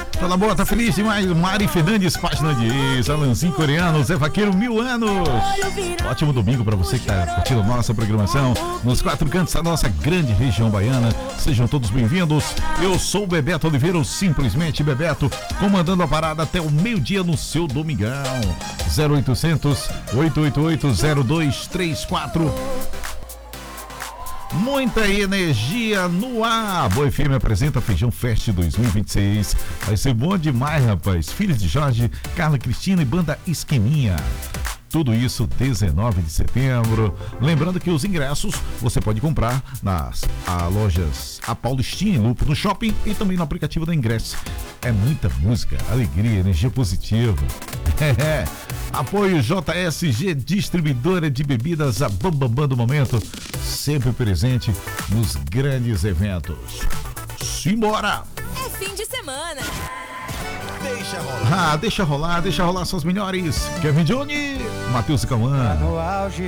Tá na boa, tá feliz demais. Mari Fernandes, página de Alanzinho Coreano, Zé Vaqueiro, 1000 anos. Ótimo domingo pra você que tá curtindo nossa programação nos 4 cantos da nossa grande região baiana. Sejam todos bem-vindos. Eu sou o Bebeto Oliveira, ou simplesmente Bebeto, comandando a parada até o meio-dia no seu domingão. 0800 888 0234. Muita energia no ar. Boa FM apresenta Feijão Fest 2026. Vai ser bom demais, rapaz. Filhos de Jorge, Carla Cristina e banda Esqueminha. Tudo isso 19 de setembro. Lembrando que os ingressos você pode comprar nas lojas A Paulistinha e Lupo, no shopping e também no aplicativo da Ingresso. É muita música, alegria, energia positiva. Apoio JSG, distribuidora de bebidas, a Bambambam do momento, sempre presente nos grandes eventos. Simbora! É fim de semana. Deixa rolar suas melhores. Kevin Johnny, Matheus e Cauã.